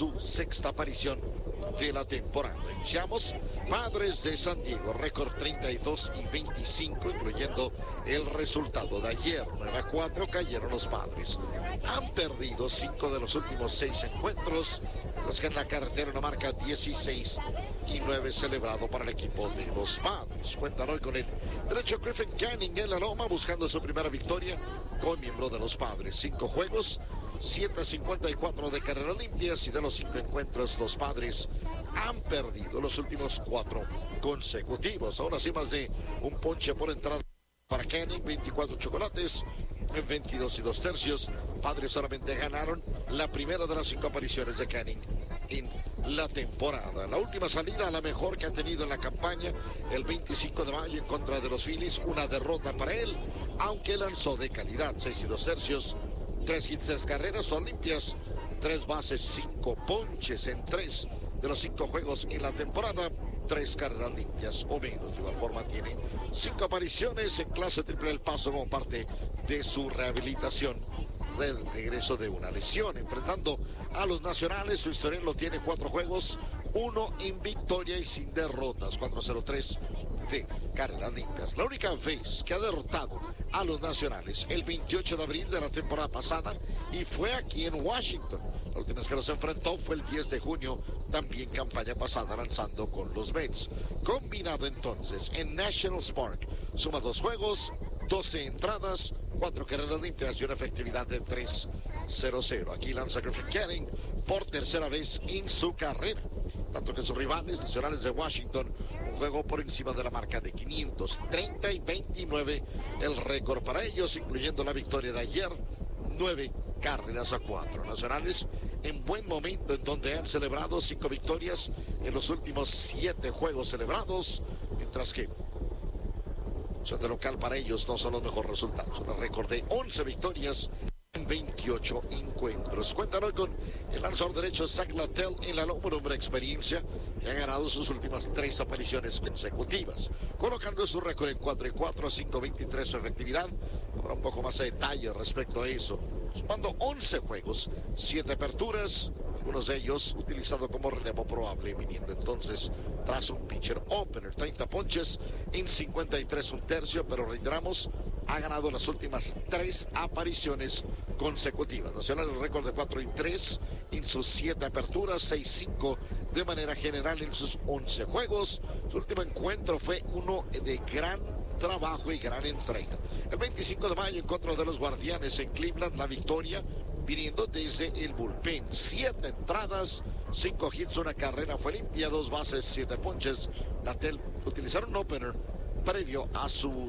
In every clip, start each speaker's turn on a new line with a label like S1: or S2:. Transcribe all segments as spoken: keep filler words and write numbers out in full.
S1: su sexta aparición de la temporada. Iniciamos. Padres de San Diego, récord treinta y dos y veinticinco, incluyendo el resultado de ayer. nueve a cuatro cayeron los Padres. Han perdido cinco de los últimos seis encuentros, los que en la carretera una marca dieciséis y nueve celebrado para el equipo de los Padres. Cuentan hoy con el derecho Griffin Canning en la loma, buscando su primera victoria con miembro de los Padres. Cinco juegos, siete cincuenta y cuatro de carreras limpias, y de los cinco encuentros los Padres han perdido los últimos cuatro consecutivos. Ahora sí, más de un ponche por entrada para Canning, veinticuatro chocolates en veintidós y dos tercios. Padres solamente ganaron la primera de las cinco apariciones de Canning en la temporada. La última salida, la mejor que ha tenido en la campaña, el veinticinco de mayo en contra de los Phillies, una derrota para él, aunque lanzó de calidad, seis y dos tercios, tres hits, tres carreras, son limpias, tres bases, cinco ponches en tres de los cinco juegos en la temporada, tres carreras limpias o menos. De igual forma tiene cinco apariciones en clase triple del Paso como parte de su rehabilitación, el regreso de una lesión. Enfrentando a los Nacionales, su historial lo tiene cuatro juegos, uno en victoria y sin derrotas, cuatro cero tres de carreras limpias. La única vez que ha derrotado a los Nacionales, el veintiocho de abril de la temporada pasada, y fue aquí en Washington. La última vez que los enfrentó fue el diez de junio, también campaña pasada, lanzando con los Mets. Combinado entonces en Nationals Park, suma dos juegos, doce entradas, cuatro carreras limpias y una efectividad de tres cero cero. Aquí lanza Griffin Canning por tercera vez en su carrera, tanto que sus rivales Nacionales de Washington, un juego por encima de la marca de quinientos, treinta y veintinueve el récord para ellos, incluyendo la victoria de ayer, nueve carreras a cuatro. Nacionales en buen momento, en donde han celebrado cinco victorias en los últimos siete juegos celebrados, mientras que son de local para ellos no son los mejores resultados. Un récord de once victorias en veintiocho encuentros. Cuentan hoy con el lanzador derecho Zach Littell en la loma, un hombre de experiencia, que ha ganado sus últimas tres apariciones consecutivas, colocando su récord en cuatro y cuatro, cinco veintitrés su efectividad. Habrá un poco más de detalle respecto a eso. Sumando once juegos, siete aperturas, algunos de ellos utilizado como relevo probable, viniendo entonces tras un pitcher opener. treinta ponches en cincuenta y tres un tercio, pero reiteramos, ha ganado las últimas tres apariciones consecutivas. Nacional el récord de cuatro y tres en sus siete aperturas, seis cinco de manera general en sus once juegos. Su último encuentro fue uno de gran trabajo y gran entrega. El veinticinco de mayo en contra de los Guardianes en Cleveland, la victoria viniendo desde el bullpen. Siete entradas, cinco hits, una carrera fue limpia, dos bases, siete ponches. Littell utilizaron un opener previo a su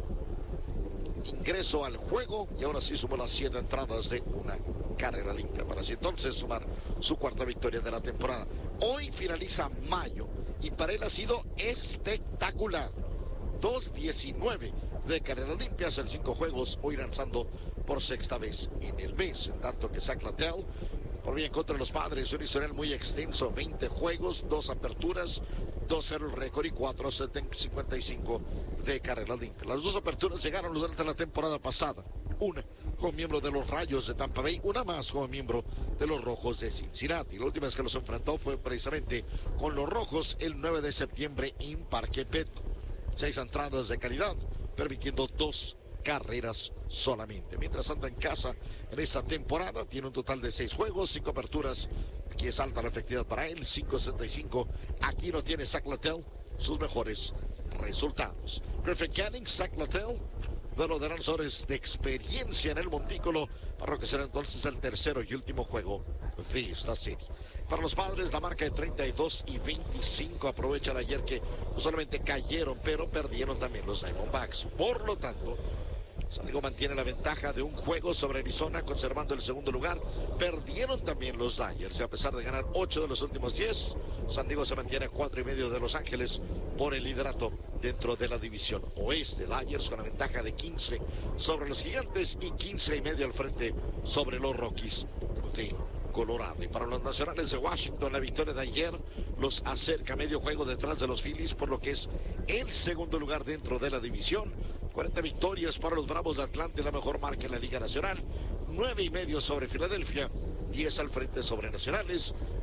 S1: ingreso al juego y ahora sí sumó las siete entradas de una carrera limpia para así entonces sumar su cuarta victoria de la temporada. Hoy finaliza mayo y para él ha sido espectacular. dos diecinueve de carreras limpias en cinco juegos, hoy lanzando por sexta vez en el mes, en tanto que Zach Littell, por bien contra los Padres, un historial muy extenso, veinte juegos, dos aperturas, dos cero el récord y cuatro cincuenta y cinco de carreras limpias. Las dos aperturas llegaron durante la temporada pasada, una como miembro de los Rayos de Tampa Bay, una más como miembro de los Rojos de Cincinnati. La última vez que los enfrentó fue precisamente con los Rojos el nueve de septiembre en Parque Petco. Seis entradas de calidad, permitiendo dos carreras solamente. Mientras anda en casa en esta temporada, tiene un total de seis juegos, cinco aperturas. Aquí es alta la efectividad para él, cinco sesenta y cinco. Aquí no tiene Zach Littell sus mejores resultados. Griffin Canning, Zach Littell, de los lanzadores de experiencia en el montículo, para lo que será entonces el tercero y último juego de esta serie. Para los Padres, la marca de treinta y dos y veinticinco. Aprovechan ayer que no solamente cayeron, pero perdieron también los Diamondbacks. Por lo tanto, San Diego mantiene la ventaja de un juego sobre Arizona, conservando el segundo lugar. Perdieron también los Dodgers, y a pesar de ganar ocho de los últimos diez, San Diego se mantiene a cuatro y medio de Los Ángeles por el liderato dentro de la división oeste. Dodgers con la ventaja de quince sobre los Gigantes y quince y medio al frente sobre los Rockies de Colorado. Y para los Nacionales de Washington, la victoria de ayer los acerca medio juego detrás de los Phillies, por lo que es el segundo lugar dentro de la división. cuarenta victorias para los Bravos de Atlanta, la mejor marca en la Liga Nacional. nueve y medio sobre Filadelfia, diez al frente sobre Nacionales,